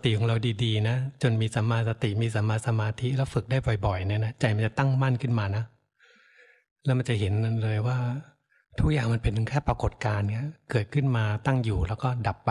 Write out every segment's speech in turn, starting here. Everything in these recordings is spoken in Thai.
ติของเราดีๆนะจนมีสัมมาสติมีสัมมาสมาธิแล้วฝึกได้บ่อยๆเนี่ยนะใจมันจะตั้งมั่นขึ้นมานะแล้วมันจะเห็นเลยว่าทุกอย่างมันเป็นแค่ปรากฏการณ์เนี่ยเกิดขึ้นมาตั้งอยู่แล้วก็ดับไป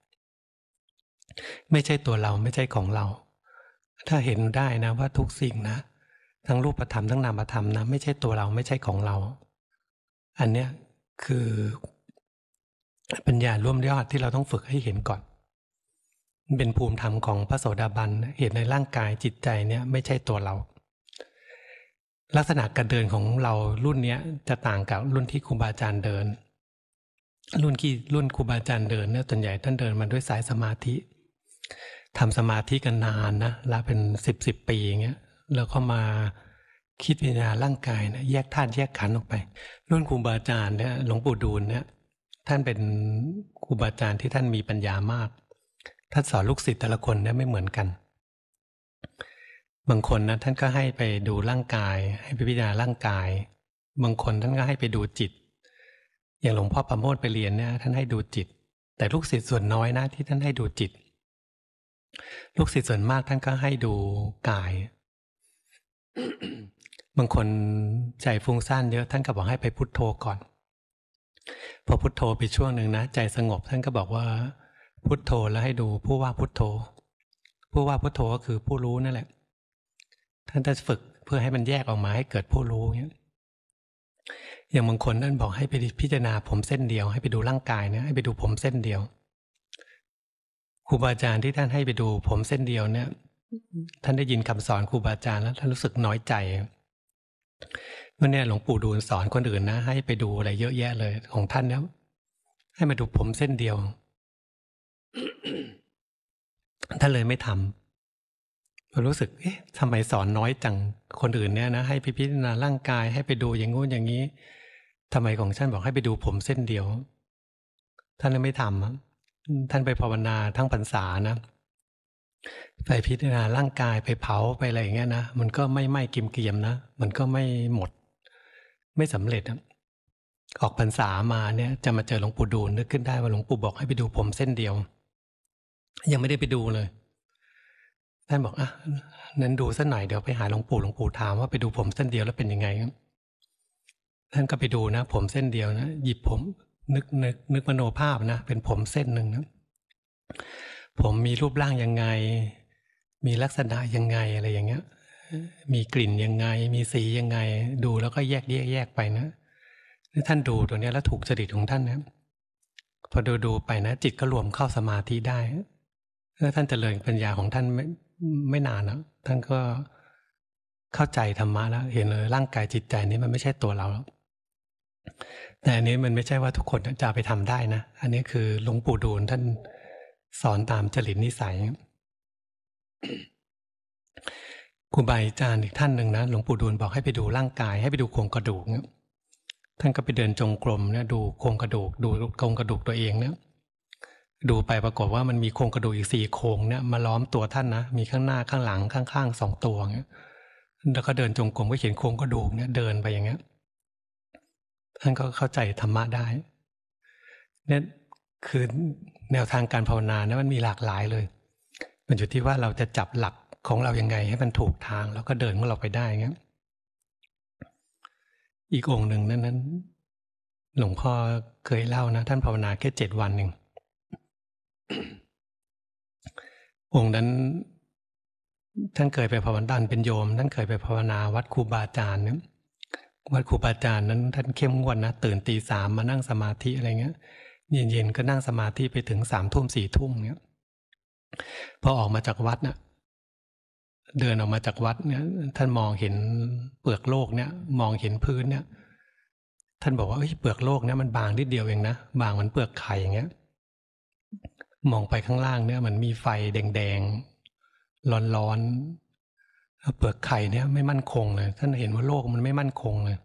ไม่ใช่ตัวเราไม่ใช่ของเราถ้าเห็นได้นะว่าทุกสิ่งนะทั้งรูปธรรมทั้งนามธรรมนะไม่ใช่ตัวเราไม่ใช่ของเราอันเนี้ยคือปัญญาร่วมยอดที่เราต้องฝึกให้เห็นก่อนเป็นภูมิธรรมของพระโสดาบันเห็นในร่างกายจิตใจเนี่ยไม่ใช่ตัวเราลักษณะการเดินของเรารุ่นนี้จะต่างกับรุ่นที่ครูบาอาจารย์เดินรุ่นครูบาอาจารย์เดินเนี่ยส่วนใหญ่ท่านเดินมาด้วยสายสมาธิทำสมาธิกันนานนะละเป็น10 ปีอย่างเงี้ยแล้วก็มาคิดพิจารณาร่างกายนะแยกธาตุแยกขันธ์ออกไปรุ่นครูบาอาจารย์เนี่ยหลวงปู่ดูลเนี่ยท่านเป็นครูบาอาจารย์ที่ท่านมีปัญญามากท่านสอนลูกศิษย์แต่ละคนเนี่ยไม่เหมือนกันบางคนนะท่านก็ให้ไปดูร่างกายให้ไปพิจารณาร่างกายบางคนท่านก็ให้ไปดูจิตอย่างหลวงพ่อประโมทไปเรียนเนี่ยท่านให้ดูจิตแต่ลูกศิษย์ส่วนน้อยนะที่ท่านให้ดูจิตลูกศิษย์ส่วนมากท่านก็ให้ดูกาย บางคนใจฟุ้งซ่านเยอะท่านก็บอกให้ไปพุทโธก่อนพอพุทโธไปช่วงหนึ่งนะใจสงบท่านก็บอกว่าพุทโธแล้วให้ดูผู้ว่าพุทโธผู้ว่าพุทโธก็คือผู้รู้นั่นแหละท่านจะฝึกเพื่อให้มันแยกออกมาให้เกิดผู้รู้อย่างบางคนท่านบอกให้ไปพิจารณาผมเส้นเดียวให้ไปดูร่างกายเนี่ยให้ไปดูผมเส้นเดียวครูบาอาจารย์ที่ท่านให้ไปดูผมเส้นเดียวเนี่ยท่านได้ยินคำสอนครูบาอาจารย์แล้วท่านรู้สึกน้อยใจว่าเนี่ยหลวงปู่ดูลสอนคนอื่นนะให้ไปดูอะไรเยอะแยะเลยของท่านเนี่ยให้มาดูผมเส้นเดียวท่านเลยไม่ทำผมรู้สึกเอ๊ะทำไมสอนน้อยจังคนอื่นเนี่ยนะให้พิจารณาร่างกายให้ไปดูอย่างงู้นอย่างนี้ทำไมของท่านบอกให้ไปดูผมเส้นเดียวท่านเลยไม่ทำท่านไปภาวนาทั้งพรรษานะไปพิจารณาร่างกายไปเผาไปอะไรอย่างเงี้ยนะมันก็ไม่ไหม้กิมเกียมนะมันก็ไม่หมดไม่สำเร็จออกพรรษามาเนี่ยจะมาเจอหลวงปู่ดูลนึกขึ้นได้ว่าหลวงปู่บอกให้ไปดูผมเส้นเดียวยังไม่ได้ไปดูเลยท่านบอกอ่ะนั้นดูสักหน่อยเดี๋ยวไปหาหลวงปู่ถามว่าไปดูผมเส้นเดียวแล้วเป็นยังไงท่านก็ไปดูนะผมเส้นเดียวนะหยิบผมนึกมโนภาพนะเป็นผมเส้นหนึ่งนะผมมีรูปร่างยังไงมีลักษณะยังไงอะไรอย่างเงี้ยมีกลิ่นยังไงมีสียังไงดูแล้วก็แยกไปนะท่านดูตัวนี้แล้วถูกจริตของท่านนะพอดูไปนะจิตก็รวมเข้าสมาธิได้แล้วท่านเจริญปัญญาของท่านไม่นานนะท่านก็เข้าใจธรรมะแล้วเห็นเลยร่างกายจิตใจนี้มันไม่ใช่ตัวเราแต่อันนี้มันไม่ใช่ว่าทุกคนจะไปทำได้นะอันนี้คือหลวงปู่ดูลท่านสอนตามจริตนิสัยครูบาอาจารย์อีกท่านหนึ่งนะหลวงปู่ดูลบอกให้ไปดูร่างกายให้ไปดูโครงกระดูกเนี่ยท่านก็ไปเดินจงกรมเนี่ยดูโครงกระดูกดูโครงกระดูกตัวเองเนี่ยดูไปปรากฏว่ามันมีโครงกระดูกอีก4 โครงเนี่ยมาล้อมตัวท่านนะมีข้างหน้าข้างหลังข้างๆ2 ตัวเนี่ยแล้วก็เดินจงกรมก็เห็นโครงกระดูกเนี่ยเดินไปอย่างเงี้ยท่านก็เข้าใจธรรมะได้เนี่ยคือแนวทางการภาวนานะมันมีหลากหลายเลยมันอยู่ที่ว่าเราจะจับหลักของเรายังไงให้มันถูกทางแล้วก็เดินของเราไปได้เงี้ยอีกองค์หนึ่งนั้นหลวงพ่อเคยเล่านะท่านภาวนาแค่7 วันเององค์นั้นท่านเคยไปภาวนาเป็นโยมท่านเคยไปภาวนาวัดครูบาอาจารย์เนี่ยวัดครูบาอาจารย์นั้นท่านเข้มงวดนะตื่นตี 3มานั่งสมาธิอะไรเงี้ยเย็นๆก็นั่งสมาธิไปถึง3 ทุ่ม4 ทุ่มเงี้ยพอออกมาจากวัดน่ะเดินออกมาจากวัดเนี่ยท่านมองเห็นเปลือกโลกเนี่ยมองเห็นพื้นเนี่ยท่านบอกว่าเปลือกโลกเนี่ยมันบางนิดเดียวเองนะบางเหมือนเปลือกไข่อย่างเงี้ยมองไปข้างล่างเนี่ยมันมีไฟแดงๆร้อนๆเปลือกไข่เนี่ยไม่มั่นคงเลยท่านเห็นว่าโลกมันไม่มั่นคงเลย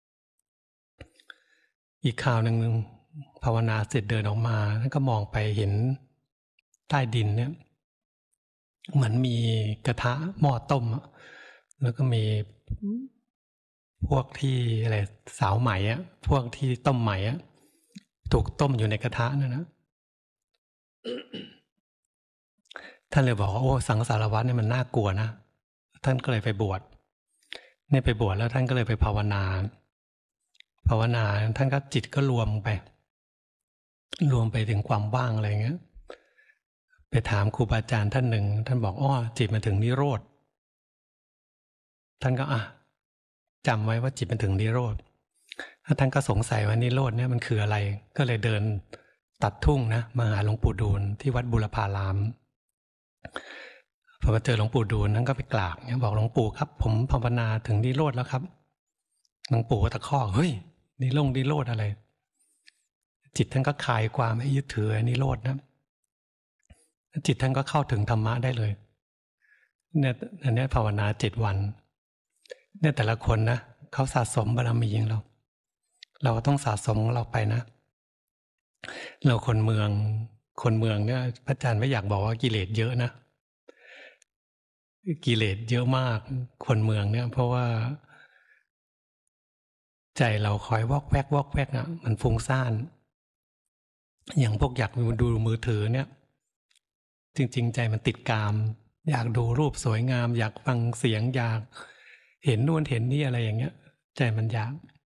อีกคราวหนึ่งภาวนาเสร็จเดินออกมาท่านก็มองไปเห็นใต้ดินเนี่ยเหมือนมีกระทะหม้อต้มแล้วก็มีพวกที่อะไรสาวไหมพวกที่ต้มไหมถูกต้มอยู่ในกระทะนั่นนะท่านเลยบอกว่าโอ้สังสารวัฏเนี่ยมันน่ากลัวนะท่านก็เลยไปบวชเนี่ยไปบวชแล้วท่านก็เลยไปภาวนาท่านก็จิตก็รวมไปถึงความว่างอะไรเงี้ยไปถามครูบาอาจารย์ท่านหนึ่งท่านบอกอ้อจิตมันถึงนิโรธท่านก็จำไว้ว่าจิตมันถึงนิโรธท่านก็สงสัยว่านิโรธเนี่ยมันคืออะไรก็เลยเดินตัดทุ่งนะมาหาหลวงปู่ดูลที่วัดบุรพารามพอมาเจอหลวงปู่ดูลท่านก็ไปกราบเนี่ยบอกหลวงปู่ครับผมภาวนาถึงนิโรธแล้วครับหลวงปู่ก็ตะคอกเฮ้ยนิโรธอะไรจิตท่านก็คลายความไม่ยึดถือนิโรธนะจิตท่านก็เข้าถึงธรรมะได้เลยเนี่ยอันนี้ภาวนา7 วันเนี่ยแต่ละคนนะเขาสะสมบารมีอย่างเราก็ต้องสะสมของเราไปนะเราคนเมืองเนี่ยพระอาจารย์ไม่อยากบอกว่ากิเลสเยอะนะกิเลสเยอะมากคนเมืองเนี่ยเพราะว่าใจเราคอยวอกแวกอ่ะมันฟุ้งซ่านอย่างพวกอยากดูมือถือเนี่ยจริงๆใจมันติดกามอยากดูรูปสวยงามอยากฟังเสียงอยากเห็นนู่นเห็นนี่อะไรอย่างเงี้ยใจมันอยาก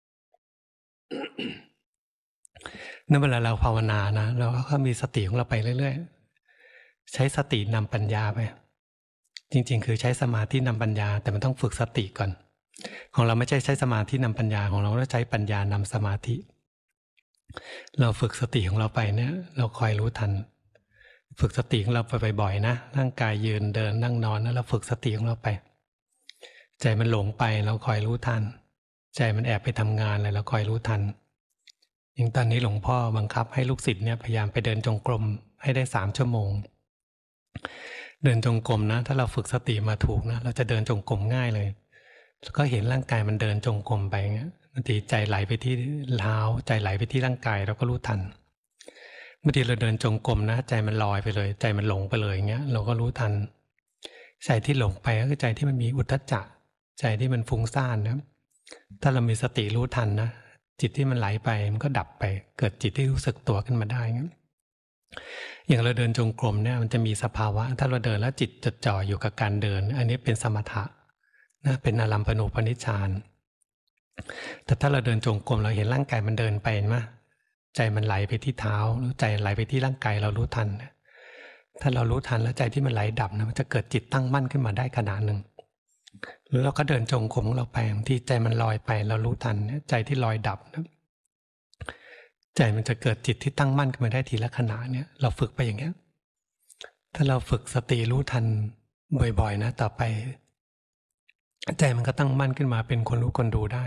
นั่นเวลาเราภาวนานะเราก็มีสติของเราไปเรื่อยๆใช้สตินำปัญญาไปจริงๆคือใช้สมาธินำปัญญาแต่มันต้องฝึกสติก่อนของเราไม่ใช่ใช้สมาธินำปัญญาของเราต้องใช้ปัญญานำสมาธิเราฝึกสติของเราไปเนี่ยเราคอยรู้ทันฝึกสติของเราไปบ่อยๆนะร่างกายยืนเดินนั่งนอนแล้วเราฝึกสติของเราไปใจมันหลงไปเราคอยรู้ทันใจมันแอบไปทำงานอะไรเราคอยรู้ทันอย่างตอนนี้หลวงพ่อบังคับให้ลูกศิษย์เนี่ยพยายามไปเดินจงกรมให้ได้3 ชั่วโมงเดินจงกรมนะถ้าเราฝึกสติมาถูกนะเราจะเดินจงกรมง่ายเลยแล้วก็เห็นร่างกายมันเดินจงกรมไปเงี้ยบางทีใจไหลไปที่เท้าใจไหลไปที่ร่างกายเราก็รู้ทันบางทีเราเดินจงกรมนะใจมันลอยไปเลยใจมันหลงไปเลยเงี้ยเราก็รู้ทันใจที่หลงไปก็คือใจที่มันมีอุทธัจจะใจที่มันฟุ้งซ่านนะถ้าเรามีสติรู้ทันนะจิตที่มันไหลไปมันก็ดับไปเกิดจิตที่รู้สึกตัวขึ้นมาได้งั้นอย่างเราเดินจงกรมเนี่ยมันจะมีสภาวะถ้าเราเดินแล้วจิตจดจ่ออยู่กับการเดินอันนี้เป็นสมถะนะเป็นอารัมภณูปนิชฌานแต่ถ้าเราเดินจงกรมเราเห็นร่างกายมันเดินไปมั้ยใจมันไหลไปที่เท้าหรือใจไหลไปที่ร่างกายเรารู้ทันถ้าเรารู้ทันแล้วใจที่มันไหลดับนะมันจะเกิดจิตตั้งมั่นขึ้นมาได้ขนาดหนึ่งหรือเราก็เดินจงกรมของเราไปที่ใจมันลอยไปเรารู้ทันใจที่ลอยดับนะใจมันจะเกิดจิตที่ตั้งมั่นขึ้นมาได้ทีละขณะเนี่ยเราฝึกไปอย่างเงี้ยถ้าเราฝึกสติรู้ทันบ่อยๆนะต่อไปใจมันก็ตั้งมั่นขึ้นมาเป็นคนรู้คนดูได้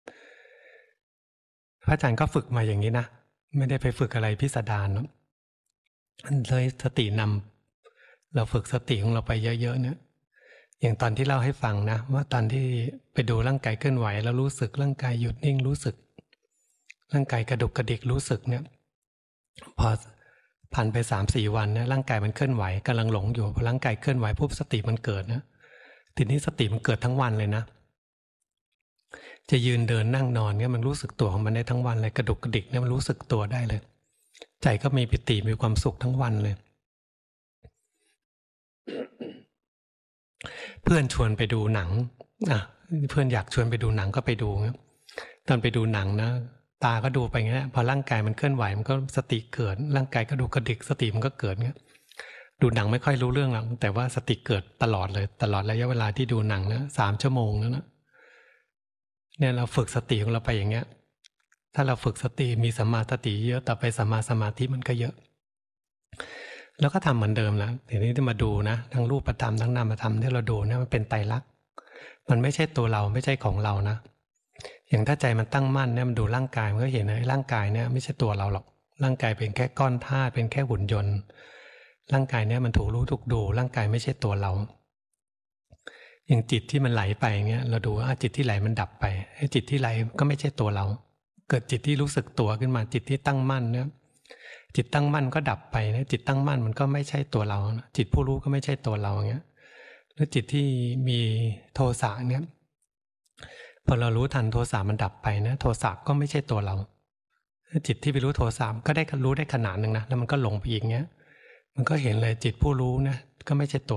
พระอาจารย์ก็ฝึกมาอย่างนี้นะไม่ได้ไปฝึกอะไรพิสดารเนาะเลยสตินำเราฝึกสติของเราไปเยอะๆเนี่ยอย่างตอนที่เล่าให้ฟังนะว่าตอนที่ไปดูร่างกายเคลื่อนไหวแล้วรู้สึกร่างกายหยุดนิ่งรู้สึกร่างกายกระดุกกระดิกรู้สึกเนี่ยพอผ่านไป3-4 วันเนี่ยร่างกายมันเคลื่อนไหวกำลังหลงอยู่พอร่างกายเคลื่อนไหวปุ๊บสติมันเกิดนะทีนี้สติมันเกิดทั้งวันเลยนะจะยืนเดินนั่งนอนเนี่ยมันรู้สึกตัวของมันได้ทั้งวันเลยกระดุกกระดิกเนี่ยมันรู้สึกตัวได้เลยใจก็มีปิติมีความสุขทั้งวันเลยเพื่อนชวนไปดูหนังเพื่อนอยากชวนไปดูหนังก็ไปดูตอนไปดูหนังนะตาก็ดูไปเงี้ยพอร่างกายมันเคลื่อนไหวมันก็สติเกิดร่างกายก็ดูกระดิกสติมันก็เกิดเงี้ยดูหนังไม่ค่อยรู้เรื่องหรอกแต่ว่าสติเกิดตลอดเลยตลอดระยะเวลาที่ดูหนังนะ3 ชั่วโมงแล้วนะเนี่ยเราฝึกสติของเราไปอย่างเงี้ยถ้าเราฝึกสติมีสัมมาสติเยอะต่อไปสัมมาสมาธิมันก็เยอะแล้วก็ทำเหมือนเดิมแล้วทีนี้ที่มาดูนะทั้งรูปธรรมทั้งนามธรรมที่เราดูเนี่ยมันเป็นไตรลักษณ์มันไม่ใช่ตัวเราไม่ใช่ของเรานะอย่างถ้าใจมันตั้งมั่นเนี่ยมันดูร่างกายมันก็เห็นนะร่างกายเนี่ยไม่ใช่ตัวเราหรอกร่างกายเป็นแค่ก้อนธาตุเป็นแค่หุ่นยนต์ร่างกายเนี่ยมันถูกรู้ถูกดูร่างกายไม่ใช่ตัวเราอย่างจิตที่มันไหลไปเงี้ยเราดูว่าจิตที่ไหลมันดับไปจิตที่ไหลก็ไม่ใช่ตัวเราเกิดจิตที่รู้สึกตัวขึ้นมาจิตที่ตั้งมั่นเนี่ยจิตตั้งมั่นก็ดับไปนะจิตตั้งมั่นมันก็ไม่ใช่ตัวเราจิตผู้รู้ก็ไม่ใช่ตัวเราอย่างเงี้ยแล้วจิตที่มีโทสะเนี่ยพอเรารู้ทันโทสะมันดับไปนะโทสะก็ไม่ใช่ตัวเราจิตที่ไปรู้โทสะก็ได้รู้ได้ขนาดหนึ่งนะแล้วมันก็หลงไปอีกเงี้ยมันก็เห็นเลยจิตผู้รู้นะก็ไม่ใช่ตัว